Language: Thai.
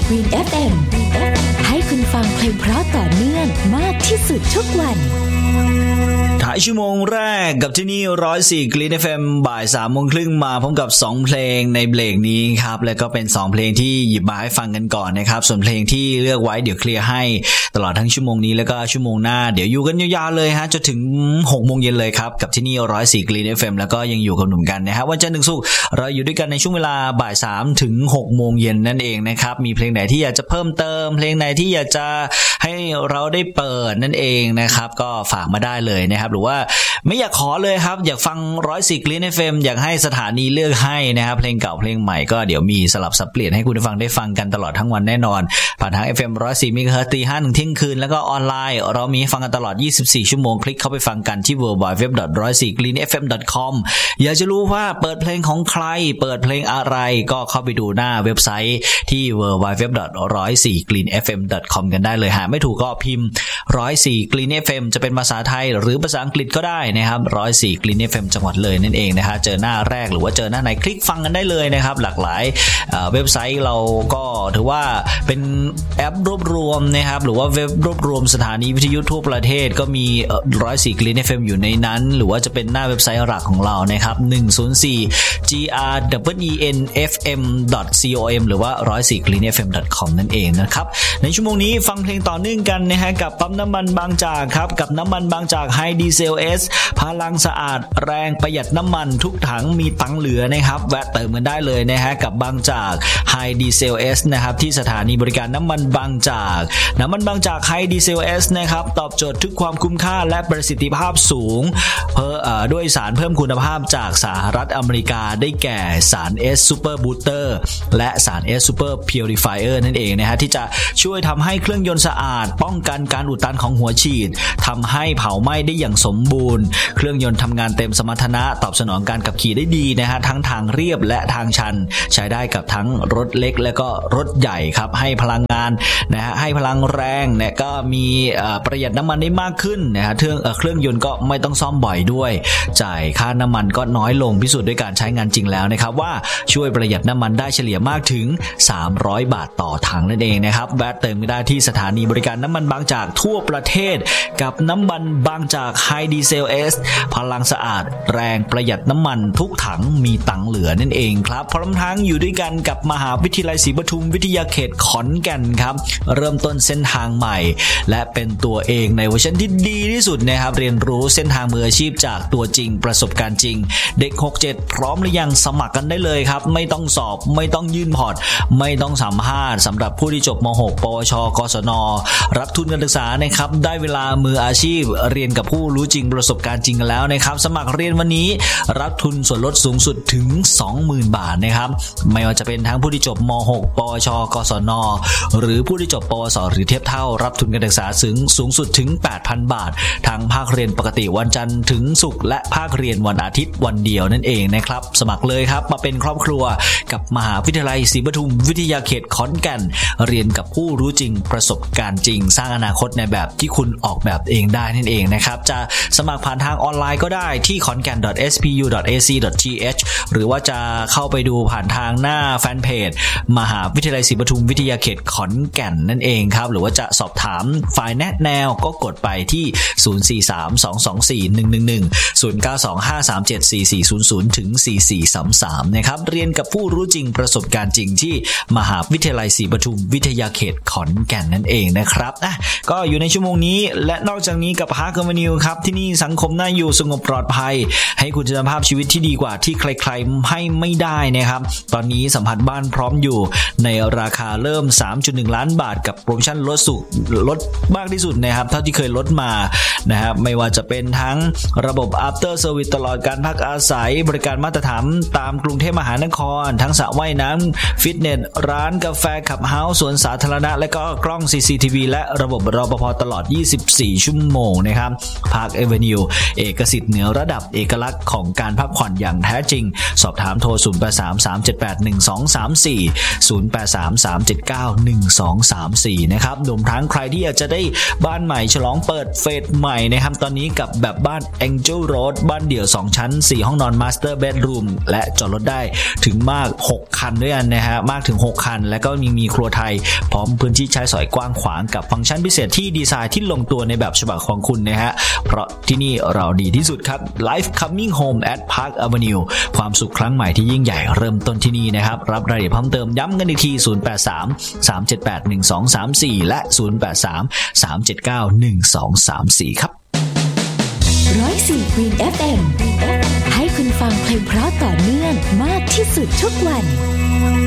Green FM ให้คุณฟังเพลงเพราะต่อเนื่องมากที่สุดทุกวันถ่ายชั่วโมงแรกกับที่นี่104 Green FM บ่าย 3:30 นมาพร้อมกับ2เพลงในเบรกนี้ครับและก็เป็น2เพลงที่หยิบมาให้ฟังกันก่อนนะครับส่วนเพลงที่เลือกไว้เดี๋ยวเคลียร์ให้ตลอดทั้งชั่วโมงนี้แล้วก็ชั่วโมงหน้าเดี๋ยวอยู่กันยาวๆเลยฮะจนถึง 6:00 นเลยครับกับที่นี่104 Green FM แล้วก็ยังอยู่กับหนุ่มกันนะฮะวันจันทร์ถึงศุกร์เราอยู่ด้วยกันในช่วงเวลาบ่าย 3 ถึง 6:00 นนั่นเองนะครับมีเพลงไหนที่อยากจะเพิ่มเติมเพลงไหนที่อยากจะให้เราได้เปิดนั่นเองนะครับก็ฝากมาได้เลยนะครับหรือว่าไม่อยากขอเลยครับอยากฟัง104 Green FM อยากให้สถานีเลือกให้นะครับเพลงเก่าเพลงใหม่ก็เดี๋ยวมีสลับสับเปลี่ยนให้คุณผู้ฟังได้ฟังกันตลอดทั้งวันแน่นอนผ่านทาง FM 104 MHz ตี 5 ถึงเที่ยงคืนแล้วก็ออนไลน์เรามีให้ฟังกันตลอด24ชั่วโมงคลิกเข้าไปฟังกันที่ www.104greenfm.com อยากจะรู้ว่าเปิดเพลงของใครเปิดเพลงอะไรก็เข้าไปดูหน้าเว็บไซต์ที่ www.104greenfm.com กันได้เลยหาไม่ถูกก็พิมพ์104 Green FM จะเป็นภาษาไทยหรือภาษาอังกฤษก็ได้นะครับ104 Green FM จังหวัดเลยนั่นเองนะฮะเจอหน้าแรกหรือว่าเจอหน้าไหนคลิกฟังกันได้เลยนะครับหลากหลายเว็บไซต์เราก็ถือว่าเป็นแอปรวบรวมนะครับหรือว่าเว็บรวบรวมสถานีวิทยุทั่วประเทศก็มี104 Green FM อยู่ในนั้นหรือว่าจะเป็นหน้าเว็บไซต์หลักของเรานะครับ104 greenfm.com หรือว่า104 greenfm.com นั่นเองนะครับในชั่วโมงนี้ฟังเพลงต่อเนื่องกันนะฮะกับปั๊มน้ำมันบางจากครับกับน้ำมันบางจากไฮดีเซล S พลังสะอาดแรงประหยัดน้ำมันทุกถังมีตังเหลือนะครับแวะเติมกันได้เลยนะฮะกับบางจากไฮดีเซล S นะครับที่สถานีบริการน้ำมันบางจากน้ำมันบางจากไฮดีเซล S นะครับตอบโจทย์ทุกความคุ้มค่าและประสิทธิภาพสูงด้วยสารเพิ่มคุณภาพจากสหรัฐอเมริกาได้แก่สาร S Super Booster และสาร S Super Purifier นั่นเองนะฮะที่จะช่วยทำให้เครื่องยนต์สะอาดป้องกันการอุดตันของหัวฉีดทำให้เผาไหม้ได้อย่างสมบูรณ์เครื่องยนต์ทำงานเต็มสมรรถนะตอบสนองการขับขี่ได้ดีนะฮะทั้งทางเรียบและทางชันใช้ได้กับทั้งรถเล็กและก็รถใหญ่ครับให้พลังงานนะฮะให้พลังแรงเนี่ยก็มีประหยัดน้ำมันได้มากขึ้นนะฮะเครื่องยนต์ก็ไม่ต้องซ่อมบ่อยด้วยจ่ายค่าน้ำมันก็น้อยลงพิสูจน์ด้วยการใช้งานจริงแล้วนะครับว่าช่วยประหยัดน้ำมันได้เฉลี่ยมากถึง300 บาทต่อถังนั่นเองนะครับแวะเติมได้ที่สถานีบริการน้ำมันบางจากทั่วประเทศกับน้ำมันบางจากไฮดีเซล S พลังสะอาดแรงประหยัดน้ำมันทุกถังมีตังเหลือนั่นเองครับพร้อมทั้งอยู่ด้วยกันกับมหาวิทยาลัยศรีปทุมวิทยาเขตขอนแก่นครับเริ่มต้นเส้นทางใหม่และเป็นตัวเองในเวอร์ชันที่ดีที่สุดนะครับเรียนรู้เส้นทางมืออาชีพจากตัวจริงประสบการณ์จริงเด็ก67พร้อมหรือยังสมัครกันได้เลยครับไม่ต้องสอบไม่ต้องยื่นพอร์ตไม่ต้องสัมภาษณ์สำหรับผู้ที่จบม.6 ปวชกศนรับทุนการศึกษานะครับได้เวลามืออาชีพเรียนกับผู้รู้จริงประสบการณ์จริงกันแล้วนะครับสมัครเรียนวันนี้รับทุนส่วนลดสูงสุดถึง 20,000 บาทนะครับไม่ว่าจะเป็นทั้งผู้ที่จบม.6 ปวชกศนหรือผู้ที่จบปวสหรือเทียบเท่ารับทุนการศึกษาสูงสุดถึง 8,000 บาททั้งภาคเรียนปกติวันจันทร์ถึงศุกร์และภาคเรียนวันอาทิตย์วันเดียวนั่นเองนะครับสมัครเลยครับมาเป็นครอบครัวกับมหาวิทยาลัยศรีปทุมวิทยาเขตขอนแก่นเรียนกับผู้รู้จริงประสบการณ์จริงสร้างอนาคตในแบบที่คุณออกแบบเองได้นั่นเองนะครับจะสมัครผ่านทางออนไลน์ก็ได้ที่ khonkan.spu.ac.th หรือว่าจะเข้าไปดูผ่านทางหน้าแฟนเพจมหาวิทยาลัยศรีปทุมวิทยาเขตขอนแก่นนั่นเองครับหรือว่าจะสอบถามฝ่ายแนะแนวก็กดไปที่043-224-111 0925374400ถึง4433นะครับเรียนกับผู้รู้จริงประสบการณ์จริงที่มหาวิทยาลัยศรีปทุมวิทยาเขตขอนแก่นนั่นเองนะครับก็อยู่ในชั่วโมงนี้และนอกจากนี้กับ Park Avenue ครับที่นี่สังคมน่าอยู่สงบปลอดภัยให้คุณภาพชีวิตที่ดีกว่าที่ใครๆให้ไม่ได้นะครับตอนนี้สัมผัสบ้านพร้อมอยู่ในราคาเริ่ม 3.1 ล้านบาทกับโปรโมชั่นลดมากที่สุดนะครับเท่าที่เคยลดมานะครับไม่ว่าจะเป็นทั้งระบบ After Service ตลอดการพักอาศัยบริการมาตรฐานตามกรุงเทพมหานครทั้งสระว่ายน้ำฟิตเนสร้านกาแฟขับเฮาส์สวนสาธารณะและก็กล้อง CCTV และระบบรปภตลอด24ชั่วโมงนะครับ Park Avenue เอกสิทธิ์เหนือระดับเอกลักษณ์ของการพักผ่อนอย่างแท้จริงสอบถามโทร0833781234 นะครับรวมทั้งใครที่อยากจะได้บ้านใหม่ฉลองเปิดเฟสใหม่นะครับตอนนี้กับแบบบ้าน Angel Road บ้านเดี่ยว2ชั้น4ห้องนอน Master Bedroom และจอดรถได้ถึงมาก6คันด้วยกันนะฮะมากถึง6คันและก็มีครัวไทยพร้อมพื้นที่ใช้สอยกว้างขวางกับฟังก์ชันพิเศษที่ดีไซน์ที่ลงตัวในแบบฉบับของคุณนะฮะเพราะที่นี่เราดีที่สุดครับ Life Coming Home at Park Avenue ความสุขครั้งใหม่ที่ยิ่งใหญ่เริ่มต้นที่นี่นะครับรับรายละเอียดเพิ่มเติมย้ำกันอีกที0833781234และ0833791234ครับ 104 Green FM ให้คุณฟังเพลงเพราะต่อเนื่องมากที่สุดทุกวัน